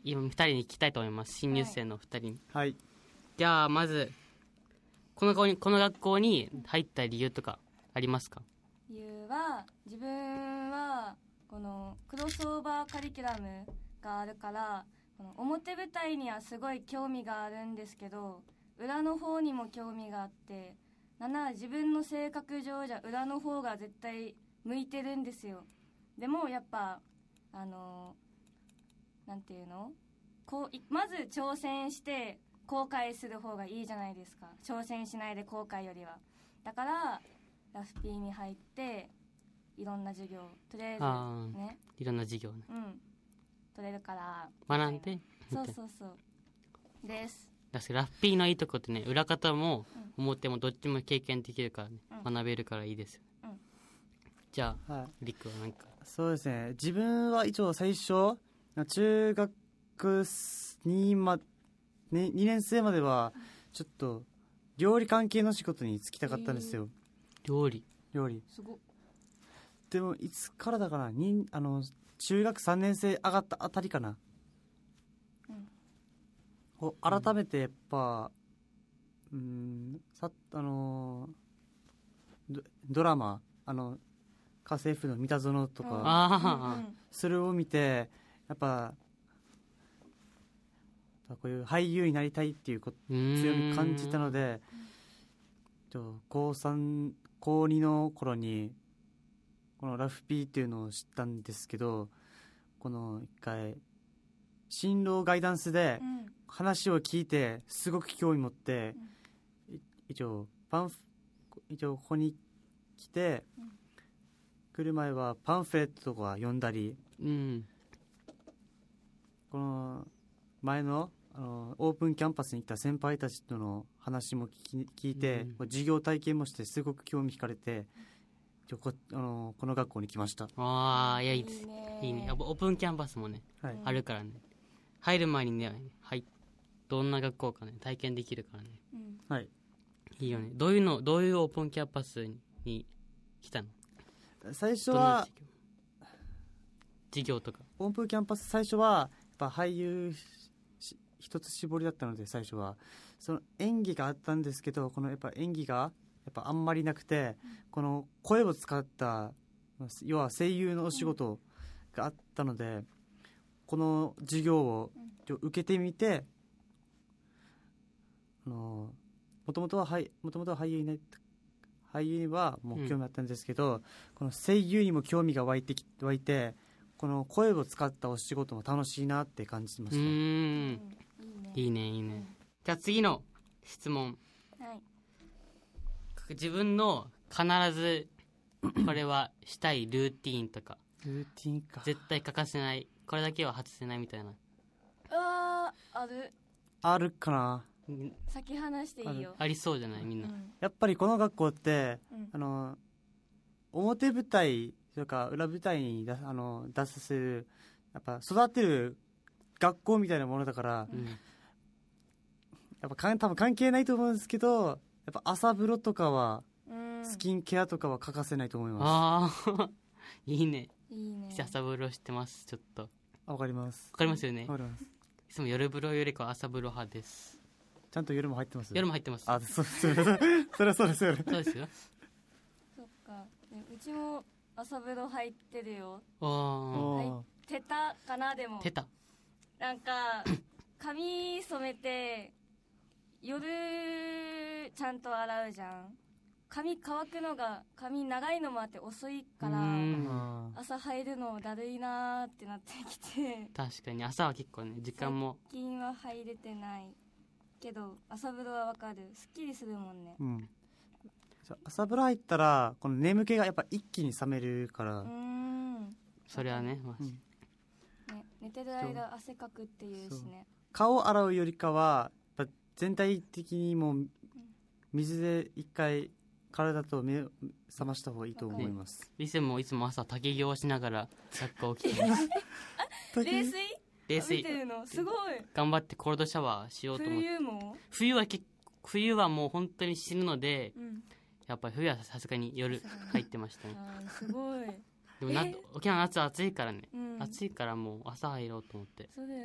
今2人に聞きたいと思います。新入生の2人に。 はい。 じゃあ、まず、この学校に入った理由とかありますか？ 理由は、自分は、このクロスオーバーカリキュラムがあるから、この表舞台にはすごい興味があるんですけど、裏の方にも興味があって、なんなら自分の性格上じゃ裏の方が絶対向いてるんですよ。でもやっぱなんていうの、まず挑戦して後悔する方がいいじゃないですか。挑戦しないで後悔よりは。だからラフピーに入っていろんな授業とりあえずね、 いろんな授業ね、 取れるから学んで、 そうですだしラフピーのいいとこってね、裏方も表もどっちも経験できるからね、学べるからいいですよ、じゃあ、リクはなんか。 そうですね、自分は一応最初中学2年生まではちょっと料理関係の仕事に就きたかったんですよ。 料理すごっ。 でもいつからだかな、中学3年生上がったあたりかな、改めてやっぱドラマ家政婦の三田園とか、それを見てやっぱこういう俳優になりたいっていう強み感じたので、高3高2の頃にこのラフピーっていうのを知ったんですけど、この一回進路ガイダンスで話を聞いてすごく興味持って、一応ここに来て、来る前はパンフレットとか読んだり、この前のオープンキャンパスに来た先輩たちとの話も聞いて、授業体験もしてすごく興味惹かれて、この学校に来ました。 いや、いいですね。いいね。オープンキャンパスもね、あるからね。入る前にね、どんな学校かね、体験できるからね。 はい。 いいよね。どういうオープンキャンパスに来たの？ 最初は、 授業とか。 オープンキャンパス最初は、やっぱ俳優一つ絞りだったので、最初は。その演技があったんですけど、このやっぱ演技が、やっぱあんまりなくて、この声を使った、要は声優のお仕事があったので、この授業を受けてみて、もともとは俳優にはもう興味あったんですけど、この声優にも興味が湧いて、この声を使ったお仕事も楽しいなって感じました。 いいね。じゃあ次の質問。 はい。 自分の必ずこれはしたいルーティーンとか。 ルーティーンか。 絶対欠かせない。これだけは外せないみたいな。 あるかな。 先話していいよ。 ありそうじゃないみんな。 やっぱりこの学校って、表舞台とか裏舞台に出させる、やっぱ育てる学校みたいなものだから、やっぱ多分関係ないと思うんですけど、やっぱ朝風呂とかは、スキンケアとかは欠かせないと思います。 いいね。 いいね。 朝風呂してます、ちょっと。 わかります。 わかりますよね。 わかります。 いつも夜風呂よりかは朝風呂派です。 ちゃんと夜も入ってます？ 夜も入ってます。 それはそうですよね。 そうですよ。 そっか。うちも朝風呂入ってるよ。 入ってたかな、でも。なんか、髪染めて、夜、ちゃんと洗うじゃん。髪乾くのが、髪長いのもあって遅いから、朝入るのだるいなーってなってきて。 確かに、朝は結構ね、時間も。 最近は入れてない。けど、朝風呂はわかる。すっきりするもんね。 朝風呂入ったら、この眠気がやっぱ一気に冷めるから。 それはね、 寝てる間汗かくっていうしね。 顔洗うよりかは、やっぱ全体的にもう、水で一回、体と目を覚ました方がいいと思います。 リセもいつも朝滝行しながら学校来てます。 冷水見てるのすごい。 頑張ってコールドシャワーしようと思って。冬はもう本当に死ぬので、やっぱり冬はさすがに夜入ってましたね。 すごい。 でも沖縄夏暑いからね、暑いからもう朝入ろうと思って。